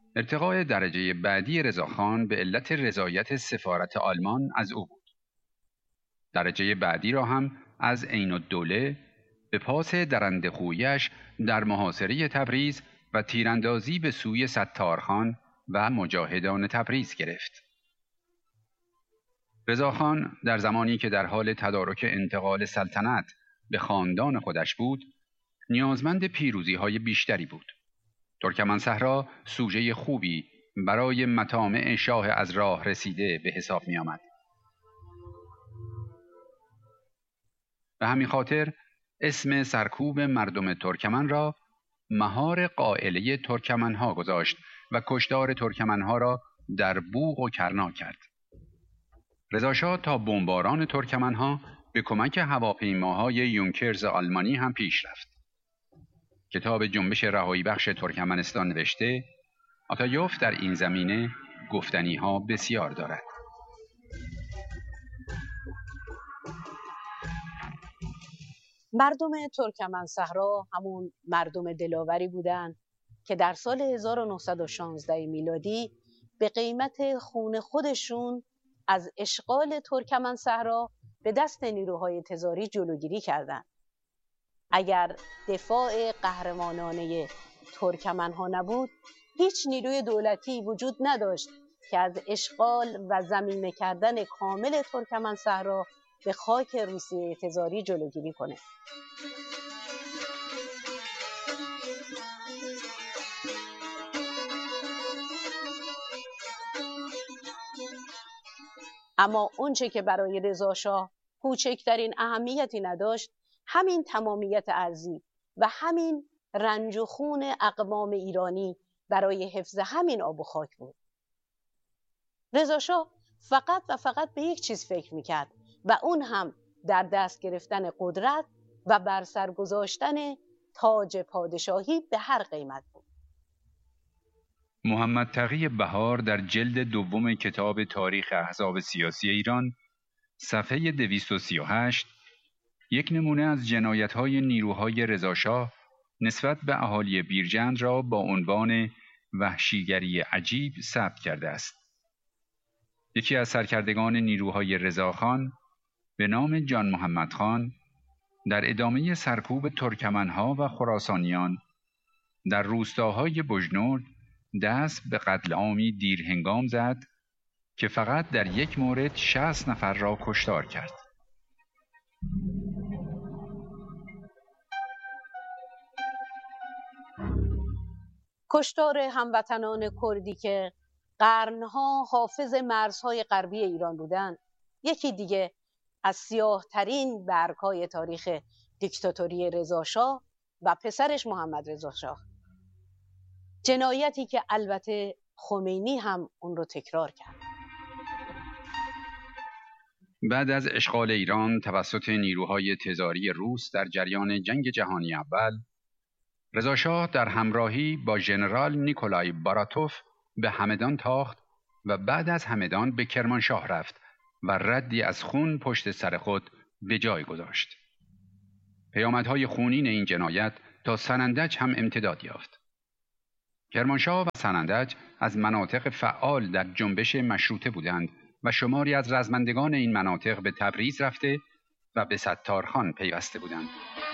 ارتقاء درجه بعدی رضاخان به علت رضایت سفارت آلمان از او بود. درجه بعدی را هم از عین‌الدوله به پاس درنده‌خویش در محاصره تبریز و تیراندازی به سوی ستارخان و مجاهدان تبریز گرفت. رضاخان در زمانی که در حال تدارک انتقال سلطنت به خاندان خودش بود، نیازمند پیروزی‌های بیشتری بود. ترکمنصحرا سوژه خوبی برای مطامع شاه از راه رسیده به حساب می آمد. به همین خاطر اسم سرکوب مردم ترکمن را مهار قائله ترکمنها گذاشت و کشتار ترکمنها را در بوق و کرنا کرد. رضاشاه تا بمباران ترکمنها به کمک هواپیماهای یونکرز آلمانی هم پیش رفت. کتاب جنبش رهایی بخش ترکمنستان نوشته آتایوف در این زمینه گفتنی‌ها بسیار دارد. مردم ترکمنصحرا همون مردم دلاوری بودند که در سال 1916 میلادی به قیمت خون خودشون از اشغال ترکمنصحرا به دست نیروهای تزاری جلوگیری کردند. اگر دفاع قهرمانانه ترکمنها نبود، هیچ نیروی دولتی وجود نداشت که از اشغال و ضمیمه کردن کامل ترکمنصحرا به خاک روسیه تزاری جلوگیری کنه. اما اونچه که برای رضاشاه کوچکترین اهمیتی نداشت، همین تمامیت ارضی و همین رنج و خون اقوام ایرانی برای حفظ همین آب و خاک بود. رضاشاه فقط و فقط به یک چیز فکر میکرد و اون هم در دست گرفتن قدرت و بر سر گذاشتن تاج پادشاهی به هر قیمت بود. محمد تقی بهار در جلد دوم کتاب تاریخ احزاب سیاسی ایران صفحه 238 یک نمونه از جنایت‌های نیروهای رضاشاه نسبت به اهالی بیرجند را با عنوان وحشیگری عجیب ثبت کرده است. یکی از سرکردگان نیروهای رضاخان به نام جان محمد خان در ادامه سرکوب ترکمنها و خراسانیان در روستاهای بجنورد دست به قتل عامی دیرهنگام زد که فقط در یک مورد 60 نفر را کشتار کرد. کشتار هموطنان کردی که قرنها حافظ مرزهای غربی ایران بودند، یکی دیگه از سیاه‌ترین برگ‌های تاریخ دیکتاتوری رضاشاه و پسرش محمد رضاشاه. جنایتی که البته خمینی هم اون رو تکرار کرد. بعد از اشغال ایران توسط نیروهای تزاری روس در جریان جنگ جهانی اول، رضاشاه در همراهی با ژنرال نیکولای باراتوف به همدان تاخت و بعد از همدان به کرمانشاه رفت و ردی از خون پشت سر خود به جای گذاشت. پیامدهای خونین این جنایت تا سنندج هم امتداد یافت. کرمانشاه و سنندج از مناطق فعال در جنبش مشروطه بودند و شماری از رزمندگان این مناطق به تبریز رفته و به ستارخان پیوسته بودند.